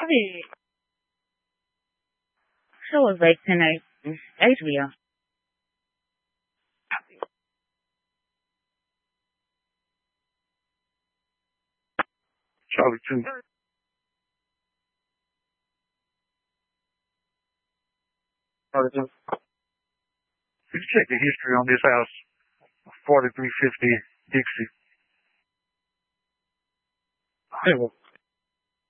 Hey, show was like tonight. HBO. Charlie 2. Charlie 2. You can check the history on this house. 4350 Dixie.